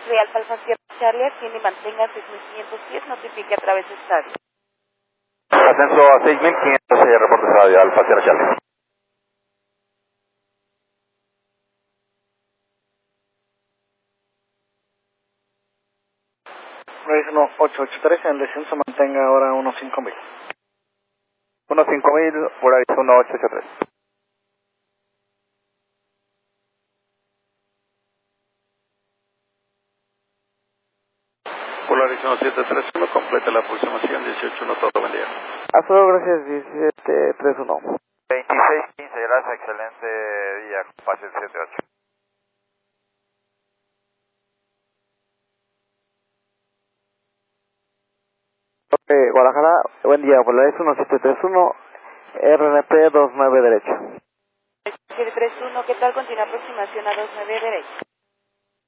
Real Alfa Sierra Charlie, asciende y mantenga 6510, notifique a través de estadio. Ascenso a 6500, reporte estadio, Alfa Sierra Charlie. Horizon 883, en el descenso mantenga ahora 15000. 15000, Horizon 883. Horizon 731, completa la aproximación, 18-1, todo buen día. Hasta luego, gracias, 1731. 2615, gracias, excelente día, pase el 78. Guadalajara, buen día, Polaris 1731, RNP 29 derecho. 731, ¿qué tal? Continúa aproximación a 29 derecho.